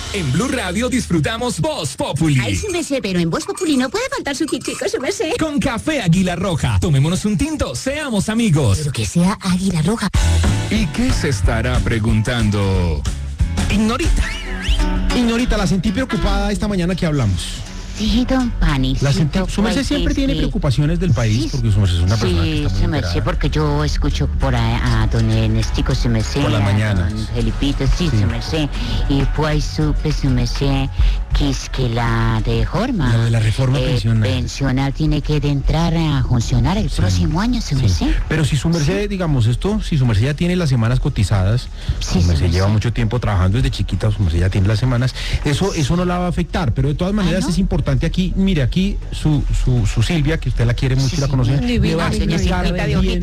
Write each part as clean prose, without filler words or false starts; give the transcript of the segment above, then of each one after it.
En Blue Radio disfrutamos Voz Populi. Ay, su merced, pero en Voz Populi no puede faltar su tintico, su merced. Con café Águila Roja. Tomémonos un tinto, seamos amigos. Pero que sea Águila Roja. ¿Y qué se estará preguntando Ignorita? Ignorita, la sentí preocupada esta mañana que hablamos. Sí, don Pani. Su merced siempre tiene preocupaciones del país, sí, porque su merced es una persona que está muy su merced, enterada. porque yo escucho por ahí a don Ernestico, su merced. Por las mañanas. Don Felipito, sí, su merced. Y pues supe, su merced, que es que la reforma. Lo de la reforma pensional tiene que entrar a funcionar el próximo año, su merced. Pero si su merced, digamos esto, si su merced ya tiene las semanas cotizadas, su merced lleva mucho tiempo trabajando desde chiquita, su merced ya tiene las semanas, eso no la va a afectar, pero de todas maneras es importante aquí, mire, aquí su Silvia, que usted la quiere mucho y la conoce, le va a explicar bien.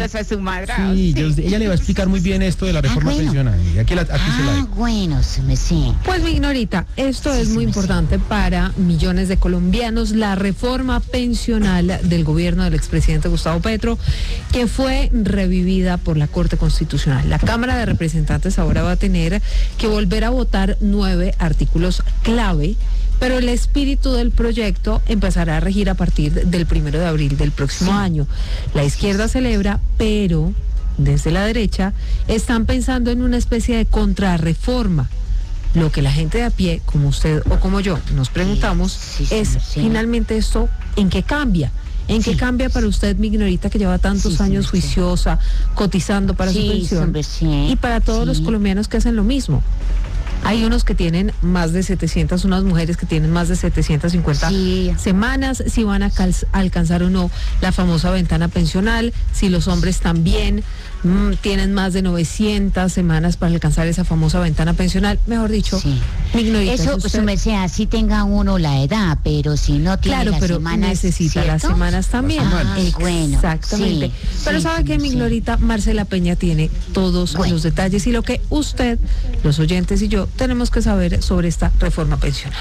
Sí, ella le va a explicar muy bien esto de la reforma pensional. Aquí se la bueno, su merced. Pues mi Ignorita, esto es muy importante para millones de colombianos, la reforma pensional del gobierno del expresidente Gustavo Petro, que fue revivida por la Corte Constitucional. La Cámara de Representantes ahora va a tener que volver a votar 9 artículos clave, pero el espíritu del proyecto empezará a regir a partir del 1 de abril del próximo año. La izquierda celebra, pero desde la derecha están pensando en una especie de contrarreforma. Lo que la gente de a pie, como usted o como yo, nos preguntamos es finalmente esto, ¿en qué cambia? ¿En qué cambia para usted, mi Ignorita, que lleva tantos años juiciosa, cotizando para su pensión? Y para todos los colombianos que hacen lo mismo. Hay unos que tienen más de 700, unas mujeres que tienen más de 750 semanas, si van a alcanzar o no la famosa ventana pensional, si los hombres también tienen más de 900 semanas para alcanzar esa famosa ventana pensional, mejor dicho, mi Ignorita. Eso, su merced, así tenga uno la edad, pero si no tiene las semanas, necesita las semanas también. Bueno, exactamente. Pero sabe que mi Ignorita, Marcela Peña tiene todos los detalles y lo que usted, los oyentes y yo tenemos que saber sobre esta reforma pensional.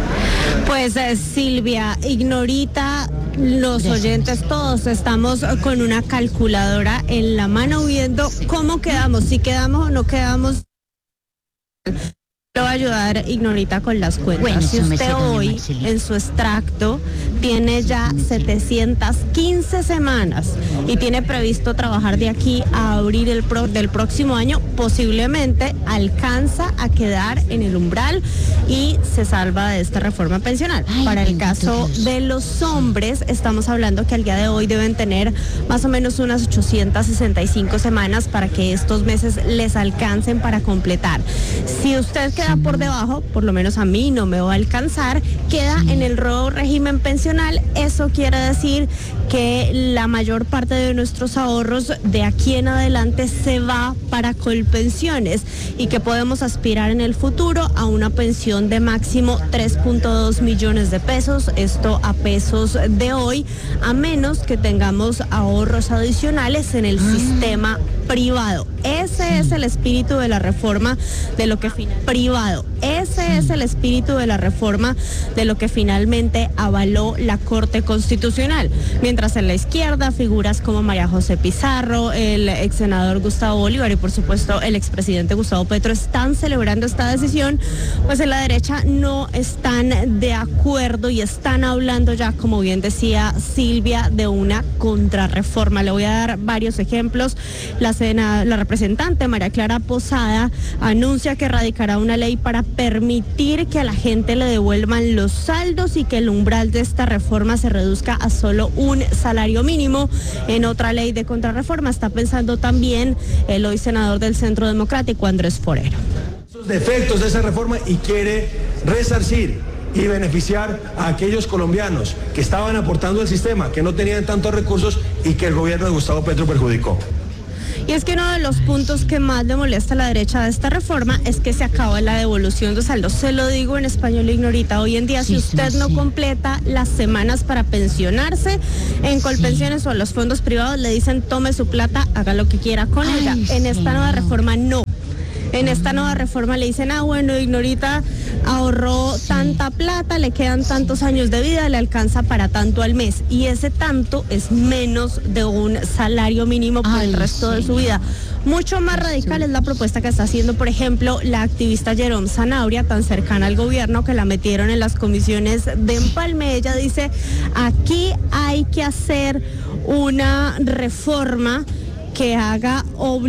Pues Silvia, Ignorita, los oyentes todos estamos con una calculadora en la mano viendo cómo quedamos, si quedamos o no quedamos. Le va a ayudar Ignorita con las cuentas. Bueno, si usted hoy en su extracto tiene ya 715 semanas y tiene previsto trabajar de aquí a abril del próximo año, posiblemente alcanza a quedar en el umbral y se salva de esta reforma pensional. Para el caso de los hombres, estamos hablando que al día de hoy deben tener más o menos unas 865 semanas para que estos meses les alcancen para completar. Si usted queda por debajo, por lo menos a mí no me va a alcanzar, queda en el nuevo régimen pensional. Eso quiere decir que la mayor parte de nuestros ahorros de aquí en adelante se va para Colpensiones y que podemos aspirar en el futuro a una pensión de máximo 3.2 millones de pesos, esto a pesos de hoy, a menos que tengamos ahorros adicionales en el sistema privado. Ese es el espíritu de la reforma de lo que es el espíritu de la reforma de lo que finalmente avaló la Corte Constitucional. Mientras en la izquierda figuras como María José Pizarro, el ex senador Gustavo Bolívar y por supuesto el expresidente Gustavo Petro están celebrando esta decisión, pues en la derecha no están de acuerdo y están hablando ya, como bien decía Silvia, de una contrarreforma. Le voy a dar varios ejemplos. La representante María Clara Posada anuncia que radicará una ley para permitir que a la gente le devuelvan los saldos y que el umbral de esta reforma se reduzca a solo un salario mínimo. En otra ley de contrarreforma está pensando también el hoy senador del Centro Democrático, Andrés Forero. Los defectos de esa reforma y quiere resarcir y beneficiar a aquellos colombianos que estaban aportando al sistema, que no tenían tantos recursos y que el gobierno de Gustavo Petro perjudicó. Y es que uno de los puntos que más le molesta a la derecha de esta reforma es que se acaba la devolución de saldos. Se lo digo en español, Ignorita. Hoy en día, si usted no completa las semanas para pensionarse, en Colpensiones o en los fondos privados le dicen tome su plata, haga lo que quiera con ella. En esta nueva reforma no. En esta nueva reforma le dicen, bueno, Ignorita ahorró tanta plata, le quedan tantos años de vida, le alcanza para tanto al mes. Y ese tanto es menos de un salario mínimo por el resto de su vida. Mucho más radical es la propuesta que está haciendo, por ejemplo, la activista Jerome Zanabria, tan cercana al gobierno, que la metieron en las comisiones de empalme. Ella dice, aquí hay que hacer una reforma que haga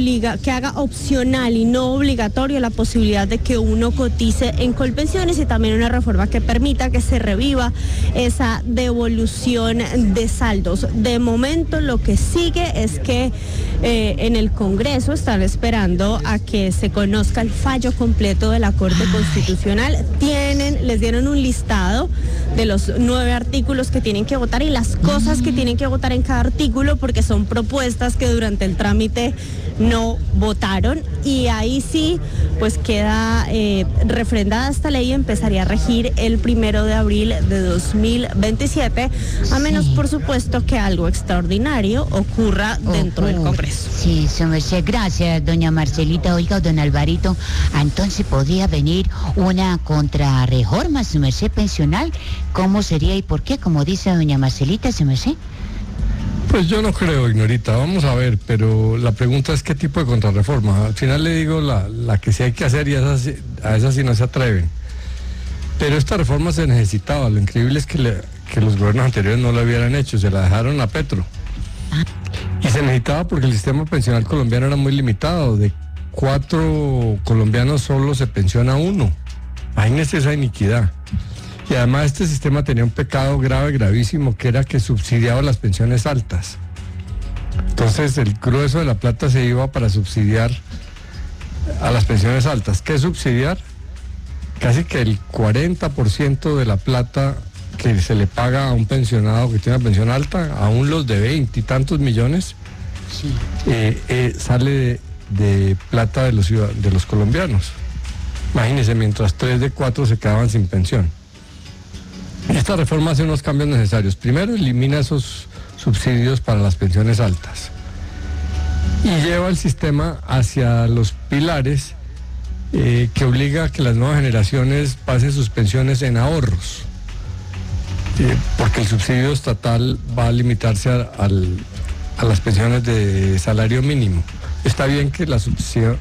opcional y no obligatorio la posibilidad de que uno cotice en Colpensiones, y también una reforma que permita que se reviva esa devolución de saldos. De momento lo que sigue es que en el Congreso están esperando a que se conozca el fallo completo de la Corte Constitucional. Les dieron un listado de los 9 artículos que tienen que votar y las cosas que tienen que votar en cada artículo, porque son propuestas que durante el trámite no votaron, y ahí sí pues queda refrendada esta ley y empezaría a regir el 1 de abril de 2027, a menos por supuesto que algo extraordinario ocurra dentro del Congreso. Sí, su merced, gracias, doña Marcelita. Oiga, don Alvarito, entonces podría venir una contrarreforma, su merced, pensional. ¿Cómo sería y por qué? Como dice doña Marcelita, su merced. Pues yo no creo, Ignorita, vamos a ver, pero la pregunta es qué tipo de contrarreforma. Al final le digo la que sí hay que hacer, y a esas sí no se atreven. Pero esta reforma se necesitaba. Lo increíble es que los gobiernos anteriores no la hubieran hecho, se la dejaron a Petro. Y se necesitaba porque el sistema pensional colombiano era muy limitado. De 4 colombianos solo se pensiona 1. Imagínense esa iniquidad. Y además este sistema tenía un pecado grave, gravísimo, que era que subsidiaba las pensiones altas. Entonces el grueso de la plata se iba para subsidiar a las pensiones altas. ¿Qué subsidiar? Casi que el 40% de la plata que se le paga a un pensionado que tiene una pensión alta, aún los de 20 y tantos millones, Sí. Sale de plata de los colombianos. Imagínense, mientras 3 de 4 se quedaban sin pensión. Esta reforma hace unos cambios necesarios. Primero, elimina esos subsidios para las pensiones altas y lleva el sistema hacia los pilares que obliga a que las nuevas generaciones pasen sus pensiones en ahorros, porque el subsidio estatal va a limitarse a las pensiones de salario mínimo. Está bien que el subsidio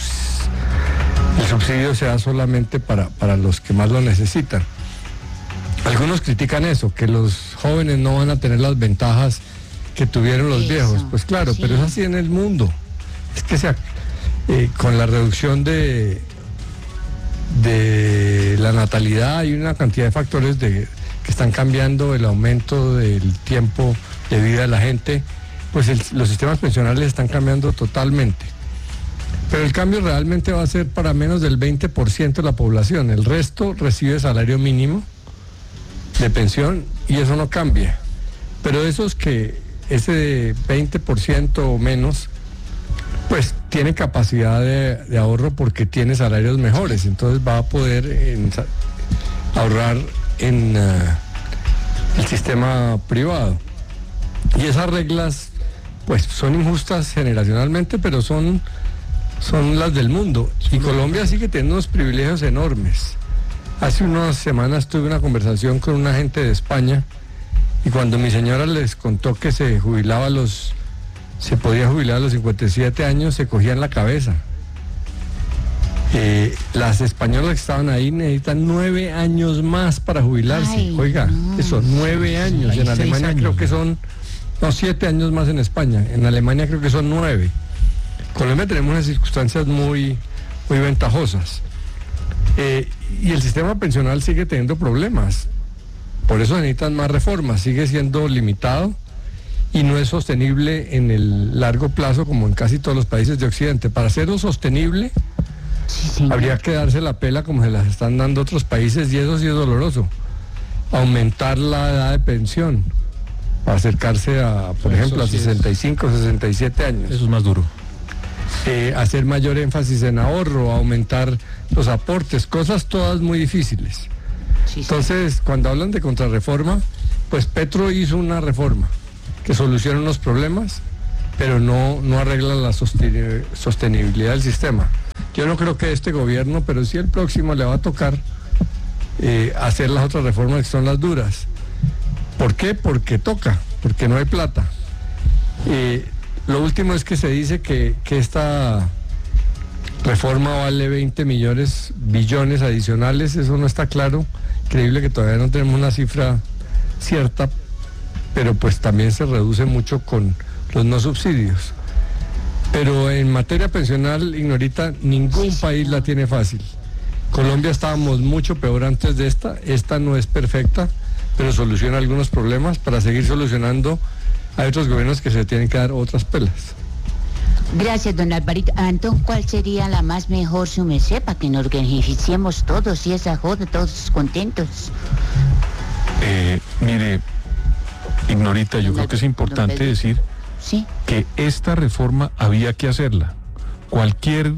sea solamente para los que más lo necesitan. Algunos critican eso, que los jóvenes no van a tener las ventajas que tuvieron los viejos. Pues claro, sí. Pero es así en el mundo. Es que con la reducción de la natalidad hay una cantidad de factores que están cambiando el aumento del tiempo de vida de la gente, pues los sistemas pensionales están cambiando totalmente. Pero el cambio realmente va a ser para menos del 20% de la población. El resto recibe salario mínimo de pensión y eso no cambia. Pero ese 20% o menos, pues tiene capacidad de ahorro porque tiene salarios mejores, entonces va a poder ahorrar en el sistema privado. Y esas reglas pues son injustas generacionalmente, pero son las del mundo. Y Colombia sigue teniendo unos privilegios enormes. Hace unas semanas tuve una conversación con una gente de España y cuando mi señora les contó que se podía jubilar a los 57 años, se cogían la cabeza. Las españolas que estaban ahí necesitan 9 años más para jubilarse. Ay, oiga, no. Eso, 9 años. En Alemania creo que son 7 años más en España. En Alemania creo que son 9. En Colombia tenemos unas circunstancias muy, muy ventajosas. Y el sistema pensional sigue teniendo problemas. Por eso necesitan más reformas. Sigue siendo limitado y no es sostenible en el largo plazo como en casi todos los países de Occidente. Para hacerlo sostenible, sí, habría que darse la pela como se las están dando otros países, y eso sí es doloroso. Aumentar la edad de pensión para acercarse por ejemplo, a 65, 67 años. Eso es más duro. Hacer mayor énfasis en ahorro, aumentar los aportes, cosas todas muy difíciles. Sí. Entonces, cuando hablan de contrarreforma, pues Petro hizo una reforma que soluciona unos problemas, pero no arregla la sostenibilidad del sistema. Yo no creo que este gobierno, pero sí el próximo, le va a tocar hacer las otras reformas que son las duras. ¿Por qué? Porque toca, porque no hay plata. Lo último es que se dice que esta reforma vale 20 billones adicionales. Eso no está claro. Increíble que todavía no tenemos una cifra cierta, pero pues también se reduce mucho con los no subsidios. Pero en materia pensional, Ignorita, ningún país la tiene fácil. Colombia estábamos mucho peor antes de esta no es perfecta, pero soluciona algunos problemas. Para seguir solucionando, hay otros gobiernos que se tienen que dar otras pelas. Gracias, don Alvarito. Entonces, ¿cuál sería la más mejor, su merced, para que nos beneficiemos todos y esa joda, todos contentos? Mire, Ignorita, yo creo que es importante decir que esta reforma había que hacerla. Cualquier,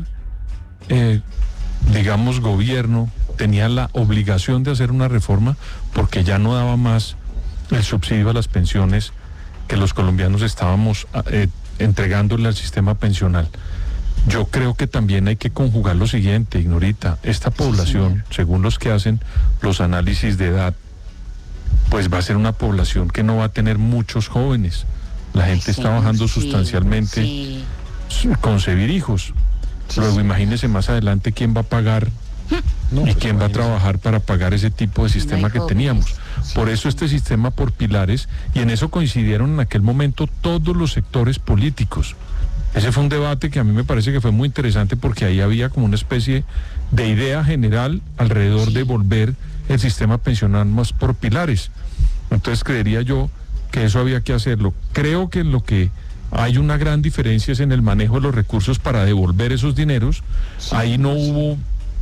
digamos, gobierno tenía la obligación de hacer una reforma porque ya no daba más el subsidio a las pensiones que los colombianos estábamos entregándole al sistema pensional. Yo creo que también hay que conjugar lo siguiente, Ignorita. Esta población, según los que hacen los análisis de edad, pues va a ser una población que no va a tener muchos jóvenes. La gente está bajando sustancialmente concebir hijos. Luego imagínese más adelante quién va a pagar y quién va a trabajar para pagar ese tipo de sistema que teníamos. Por eso este sistema por pilares, y en eso coincidieron en aquel momento todos los sectores políticos. Ese fue un debate que a mí me parece que fue muy interesante porque ahí había como una especie de idea general alrededor de volver el sistema pensional más por pilares. Entonces creería yo que eso había que hacerlo. Creo que lo que hay una gran diferencia es en el manejo de los recursos para devolver esos dineros. Ahí no hubo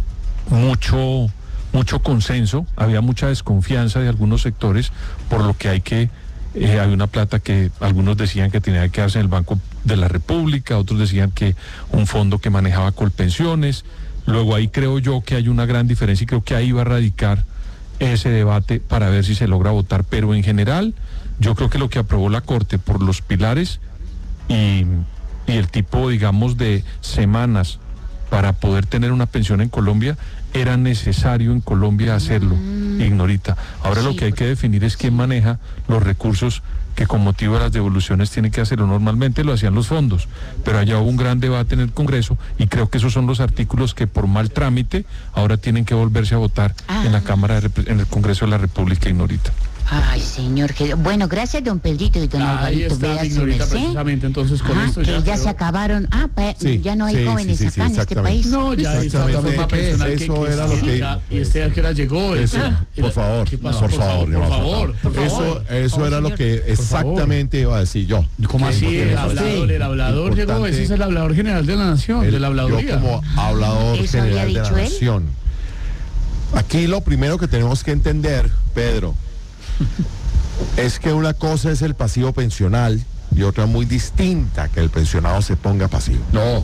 mucho consenso, había mucha desconfianza de algunos sectores, por lo que hay una plata que algunos decían que tenía que quedarse en el Banco de la República, otros decían que un fondo que manejaba Colpensiones. Luego ahí creo yo que hay una gran diferencia y creo que ahí va a radicar ese debate para ver si se logra votar. Pero en general, yo creo que lo que aprobó la Corte por los pilares y el tipo, digamos, de semanas para poder tener una pensión en Colombia, era necesario en Colombia hacerlo, Ignorita. Ahora lo que hay que definir es quién maneja los recursos que con motivo de las devoluciones tiene que hacerlo. Normalmente lo hacían los fondos, pero allá hubo un gran debate en el Congreso y creo que esos son los artículos que por mal trámite ahora tienen que volverse a votar en la Cámara, en el Congreso de la República, Ignorita. Ay, señor, bueno, gracias, don Pedrito y don Alvarito. Está, Ignorita, precisamente, entonces con esto ya se acabaron. Ya no hay jóvenes acá en este país. No, ya esta reforma personal eso era lo que... ¿Y este a qué hora llegó? Por favor, eso era lo que exactamente iba a decir yo. ¿Cómo así? El hablador llegó, ese es el hablador general de la nación, de la habladuría. Yo como hablador general de la nación. Aquí lo primero que tenemos que entender, Pedro, es que una cosa es el pasivo pensional y otra muy distinta, que el pensionado se ponga pasivo. No,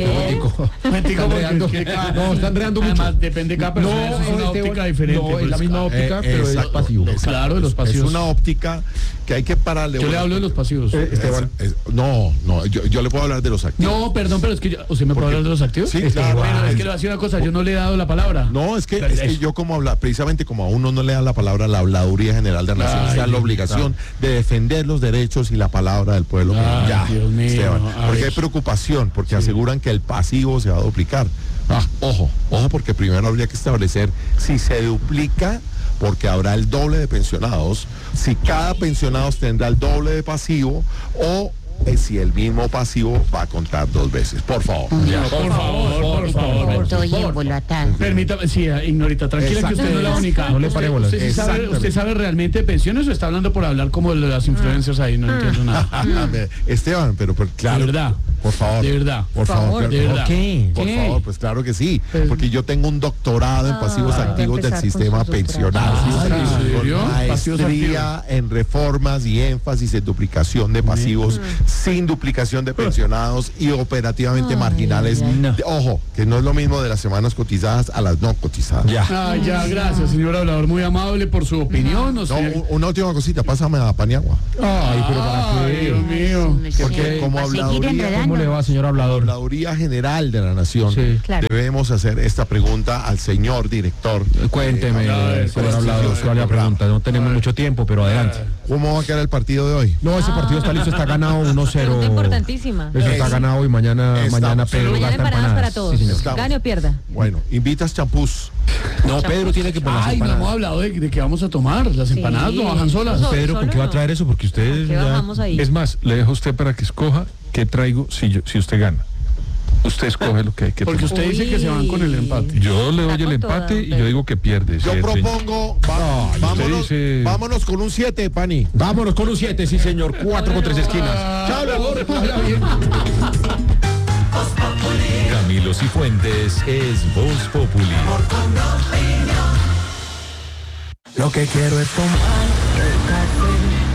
está enredando mucho. Además, depende de cada persona, es una óptica diferente. No, es la misma óptica, pero es pasivo. Claro, de los pasivos. Es una óptica que hay que pararle. Yo le hablo de los pasivos. Yo le puedo hablar de los activos. No, perdón, pero es que ¿usted me puede hablar de los activos? Sí, claro. Bueno, es que le voy a decir una cosa, yo no le he dado la palabra. No, es que yo precisamente como a uno no le da la palabra, la habladuría general de la nación está la obligación de defender los derechos y la palabra del pueblo. Dios mío, Esteban, porque hay preocupación, porque aseguran que el pasivo se va a duplicar. Ojo, porque primero habría que establecer si se duplica, porque habrá el doble de pensionados, si cada pensionado tendrá el doble de pasivo o si el mismo pasivo va a contar 2 veces. Por favor. Por favor. Permítame, sí, Ignorita, tranquila. Exacto. Que usted no es la única. No le pare bolas. ¿Usted sabe realmente de pensiones o está hablando por hablar como de las influencers ahí? No entiendo nada. Esteban, pero claro. De verdad. Por favor. De verdad. Por favor. De verdad. Por favor, pues claro que sí. Porque yo tengo un doctorado en pasivos activos del sistema pensional. Maestría en reformas y énfasis en duplicación de pasivos, sin duplicación de pensionados y operativamente marginales. Ojo, que no es lo mismo de las semanas cotizadas a las no cotizadas. Ya, gracias, señor hablador, muy amable por su opinión. Una última cosita, pásame a Paniagua. Ay, pero para qué, Dios mío. Porque como habladuría, ¿cómo le va, señor hablador? Habladuría general de la nación, debemos hacer esta pregunta al señor director. Cuénteme, señor hablador, ¿cuál es la pregunta? No tenemos mucho tiempo, pero adelante. ¿Cómo va a quedar el partido de hoy? No, ese partido está listo, está ganado 1-0. Pregunta importantísima. Eso está ganado y mañana Pedro mañana gasta empanadas para todos. Sí, señor. Gane o pierda. Bueno, invitas champús. No, Pedro tiene que poner las Ay, no empanadas. hemos hablado de qué vamos a tomar. Las empanadas no bajan solas. Pedro, ¿con qué va a traer eso? Porque ustedes ¿Qué bajamos ahí? Es más, le dejo a usted para que escoja qué traigo si usted gana. Usted escoge lo que hay que Porque tomar. usted dice que se van con el empate. Yo le doy Está el con empate toda, y yo digo que pierde. Yo propongo, vámonos con un 7, Pani. Vámonos con un 7, sí señor, 4 con 3 esquinas. Chao, Camilo Cifuentes es Voz Populi. Lo que quiero es tomar